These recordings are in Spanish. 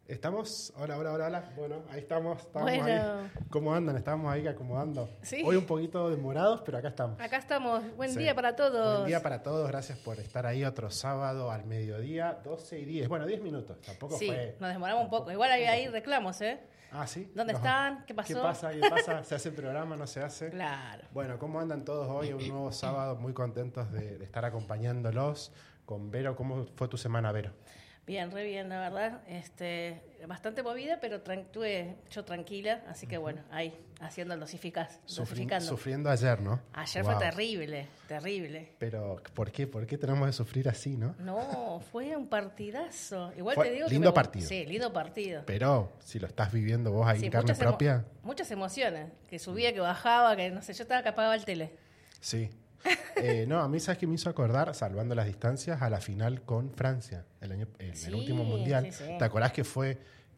¿Estamos? Hola, hola, hola, hola. Bueno, ahí estamos Bueno. ahí. ¿Cómo andan? Estamos ahí acomodando. Sí. Hoy un poquito demorados, pero acá estamos. Acá estamos. Buen Sí. día para todos. Buen día para todos. Gracias por estar ahí otro sábado al mediodía, 12:10. Bueno, 10 minutos. Tampoco Sí, fue... nos demoramos un poco. Igual hay reclamos, ¿eh? Ah, ¿sí? ¿Dónde están? ¿Qué pasó? ¿Qué pasa? ¿Qué pasa? ¿Se hace el programa? ¿No se hace? Claro. Bueno, ¿cómo andan todos hoy? Un nuevo sábado, muy contentos de estar acompañándolos con Vero. ¿Cómo fue tu semana, Vero? Bien, re bien, la verdad. Bastante movida, pero estuve yo tranquila, así que bueno, ahí, haciendo dosificando. Sufriendo ayer, ¿no? Ayer Wow. fue terrible, terrible. Pero, ¿por qué? ¿Por qué tenemos que sufrir así, no? No, fue un partidazo. Igual Fue te digo lindo que partido. Sí, lindo partido. Pero, si lo estás viviendo vos ahí Sí, en carne propia... muchas emociones. Que subía, que bajaba, que no sé, yo estaba que apagaba el tele. Sí. No, a mí, ¿sabes qué me hizo acordar, salvando las distancias, a la final con Francia, el último mundial? Sí, sí. ¿Te acordás que fue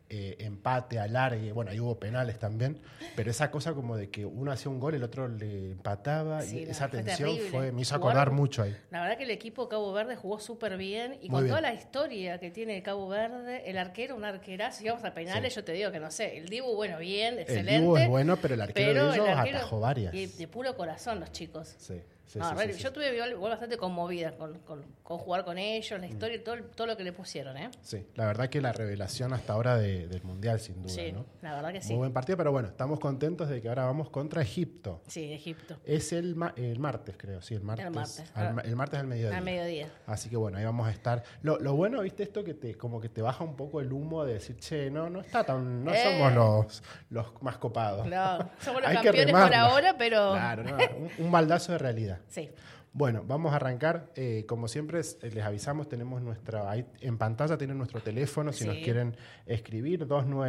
empate, alargue? Bueno, ahí hubo penales también, pero esa cosa como de que uno hacía un gol, el otro le empataba, Sí, y no, esa fue tensión terrible. me hizo acordar Jugaron- mucho ahí. La verdad que el equipo Cabo Verde jugó súper bien y Muy con bien. toda la historia que tiene el Cabo Verde, el arquero, un arquerazo, si vamos a penales, Sí. yo te digo que no sé, el Dibu, bueno, bien, El excelente. Dibu es bueno, pero el arquero de ellos atajó varias. Y de puro corazón los chicos. Sí, sí, No, sí, re- sí, sí. Yo estuve igual bastante conmovida con jugar con ellos, la historia y todo lo que le pusieron, ¿eh? Sí, la verdad que la revelación hasta ahora del Mundial, sin duda, Sí, ¿no? la verdad que sí. Muy buen partido, pero bueno, estamos contentos de que ahora vamos contra Egipto. Sí, Egipto. Es el martes, creo, sí, el martes. El martes. El martes al mediodía. Al mediodía. Así que bueno, ahí vamos a estar. Lo bueno, viste, esto que como que te baja un poco el humo de decir, che, no está tan, no somos los más copados. No, somos los Hay que campeones por remarla. ahora, pero... Claro, no, un baldazo de realidad. Sí. Bueno, vamos a arrancar. Como siempre, les avisamos, tenemos ahí en pantalla tienen nuestro teléfono, si Sí. nos quieren escribir,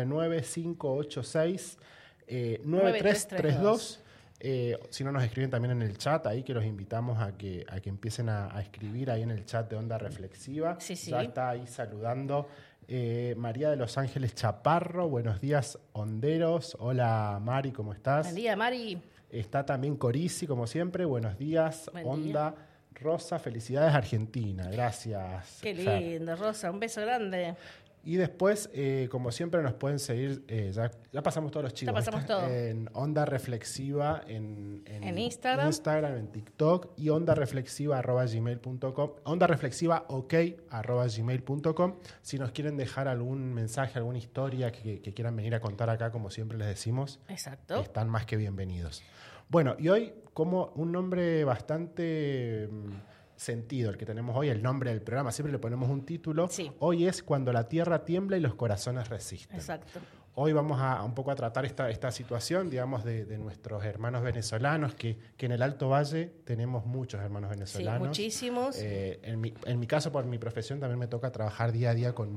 299-586-9332. Si no, nos escriben también en el chat, ahí que los invitamos a que empiecen a escribir ahí en el chat de Onda Reflexiva. Sí, sí. Ya está ahí saludando María de Los Ángeles Chaparro. Buenos días, honderos. Hola, Mari, ¿cómo estás? Buen día, Mari. Está también Corisi, como siempre. Buenos días, Buen Onda. Rosa, felicidades Argentina. Gracias. Qué Fer. lindo, Rosa. Un beso grande. Y después, como siempre, nos pueden seguir. Ya pasamos todos los chicos. Ya pasamos todo. En Onda Reflexiva, en Instagram. en TikTok y ondareflexiva@gmail.com. ondareflexiva@gmail.com. Si nos quieren dejar algún mensaje, alguna historia que quieran venir a contar acá, como siempre les decimos, Exacto. están más que bienvenidos. Bueno, y hoy, como un nombre bastante sentido, el que tenemos hoy, el nombre del programa, siempre le ponemos un título. Sí. Hoy es Cuando la tierra tiembla y los corazones resisten. Exacto. Hoy vamos a un poco a tratar esta situación, digamos, de nuestros hermanos venezolanos, que en el Alto Valle tenemos muchos hermanos venezolanos. Sí, muchísimos. En mi caso, por mi profesión, también me toca trabajar día a día con